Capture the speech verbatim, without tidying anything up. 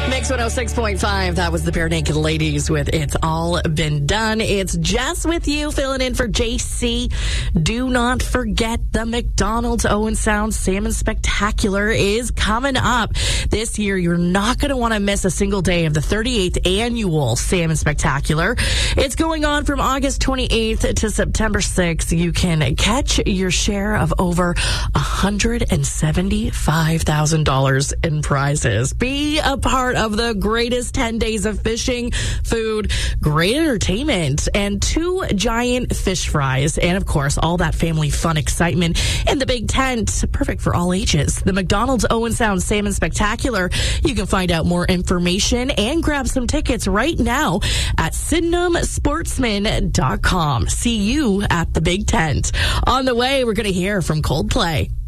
Mix one oh six point five. That was the Bare Naked Ladies with It's All Been Done. It's Jess with you, filling in for J C. Do not forget the McDonald's Owen Sound Salmon Spectacular is coming up. This year, you're not going to want to miss a single day of the thirty-eighth Annual Salmon Spectacular. It's going on from August twenty-eighth to September sixth. You can catch your share of over one hundred seventy-five thousand dollars in prizes. Be a part of the greatest ten days of fishing, food, great entertainment, and two giant fish fries. And of course, all that family fun excitement in the big tent. Perfect for all ages. The McDonald's Owen Sound Salmon Spectacular. You can find out more information and grab some tickets right now at sydenham sportsman dot com. See you at the big tent. On the way, we're going to hear from Coldplay.